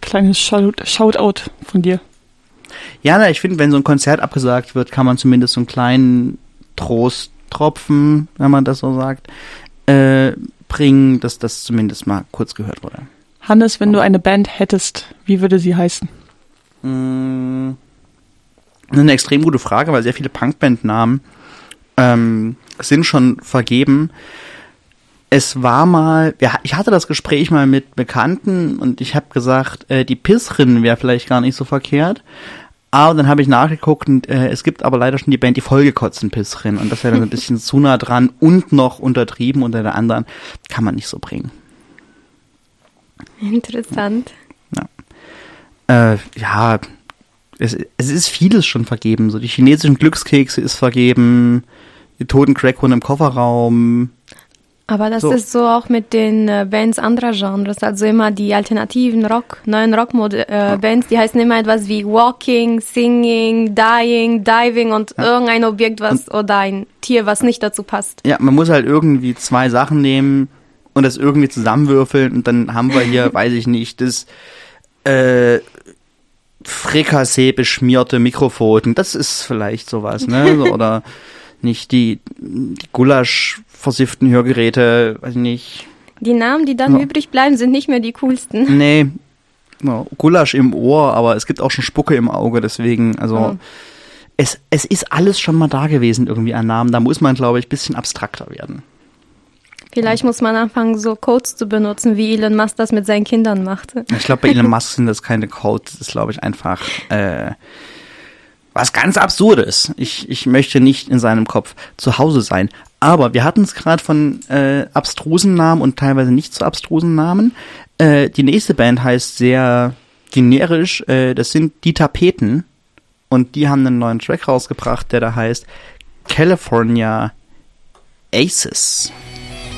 kleines Shoutout von dir. Ja, ich finde, wenn so ein Konzert abgesagt wird, kann man zumindest so einen kleinen Trosttropfen, wenn man das so sagt, bringen, dass das zumindest mal kurz gehört wurde. Hannes, wenn du eine Band hättest, wie würde sie heißen? Eine extrem gute Frage, weil sehr viele Punkband-Namen sind schon vergeben. Es war mal, ich hatte das Gespräch mal mit Bekannten und ich habe gesagt, die Pissrinnen wäre vielleicht gar nicht so verkehrt. Aber dann habe ich nachgeguckt und es gibt aber leider schon die Band, die vollgekotzten Pissrinnen. Und das wäre dann ein bisschen zu nah dran und noch untertrieben unter der anderen. Kann man nicht so bringen. Interessant. Ja, es ist vieles schon vergeben. So die chinesischen Glückskekse ist vergeben, die toten Crackhunde im Kofferraum. Aber das ist so auch mit den Bands anderer Genres, also immer die alternativen neuen Rock-Bands, die heißen immer etwas wie Walking, Singing, Dying, Diving und irgendein Objekt oder ein Tier, was nicht dazu passt. Ja, man muss halt irgendwie zwei Sachen nehmen und das irgendwie zusammenwürfeln und dann haben wir hier, weiß ich nicht, das Frikassee beschmierte Mikrofon, das ist vielleicht sowas, ne? So, oder nicht die Gulasch versifften Hörgeräte, weiß ich nicht. Die Namen, die dann übrig bleiben, sind nicht mehr die coolsten. Nee, Gulasch im Ohr, aber es gibt auch schon Spucke im Auge, deswegen, es ist alles schon mal da gewesen irgendwie an Namen, da muss man, glaube ich, ein bisschen abstrakter werden. Vielleicht muss man anfangen, so Codes zu benutzen, wie Elon Musk das mit seinen Kindern macht. Ich glaube, bei Elon Musk sind das keine Codes, das ist, glaube ich, einfach was ganz Absurdes. Ich möchte nicht in seinem Kopf zu Hause sein. Aber wir hatten es gerade von abstrusen Namen und teilweise nicht so abstrusen Namen. Die nächste Band heißt sehr generisch, das sind die Tapeten. Und die haben einen neuen Track rausgebracht, der da heißt California Aces.